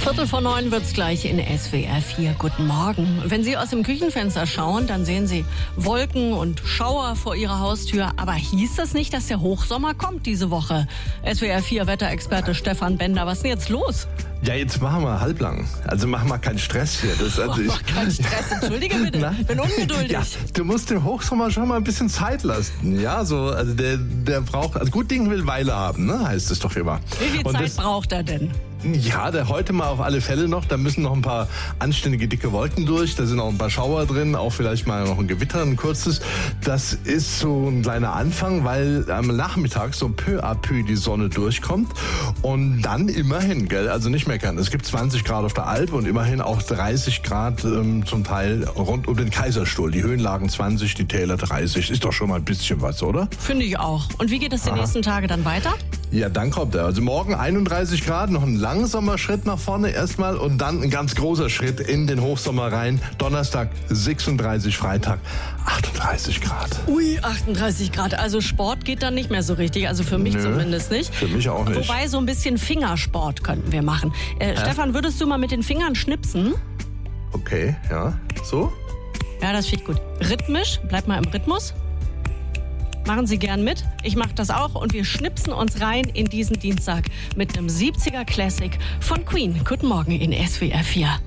8:45 wird's gleich in SWR 4. Guten Morgen. Wenn Sie aus dem Küchenfenster schauen, dann sehen Sie Wolken und Schauer vor Ihrer Haustür. Aber hieß das nicht, dass der Hochsommer kommt diese Woche? SWR 4 Wetterexperte Stefan Bender, was ist denn jetzt los? Ja, jetzt machen wir halblang. Also machen wir keinen Stress hier. Mach keinen Stress, entschuldige bitte. Ich bin ungeduldig. Ja, du musst dem Hochsommer schon mal ein bisschen Zeit lassen. Ja, so, also der braucht, also gut Ding will Weile haben, ne? Heißt es doch immer. Wie viel Zeit braucht er denn? Ja, der heute mal auf alle Fälle noch. Da müssen noch ein paar anständige dicke Wolken durch. Da sind auch ein paar Schauer drin, auch vielleicht mal noch ein Gewitter, ein kurzes. Das ist so ein kleiner Anfang, weil am Nachmittag so peu à peu die Sonne durchkommt. Und dann immerhin, gell, also nicht meckern. Es gibt 20 Grad auf der Alp und immerhin auch 30 Grad zum Teil rund um den Kaiserstuhl. Die Höhenlagen 20, die Täler 30. Ist doch schon mal ein bisschen was, oder? Finde ich auch. Und wie geht es die nächsten Tage dann weiter? Ja, dann kommt er. Also morgen 31 Grad, noch ein langsamer Schritt nach vorne erstmal und dann ein ganz großer Schritt in den Hochsommer rein. Donnerstag 36, Freitag 38 Grad. Ui, 38 Grad. Also Sport geht dann nicht mehr so richtig. Also für mich zumindest nicht. Für mich auch nicht. Wobei so ein bisschen Fingersport könnten wir machen. Stefan, würdest du mal mit den Fingern schnipsen? Okay, ja. So? Ja, das finde ich gut. Rhythmisch, bleib mal im Rhythmus. Machen Sie gern mit. Ich mache das auch und wir schnipsen uns rein in diesen Dienstag mit einem 70er Classic von Queen. Guten Morgen in SWR 4.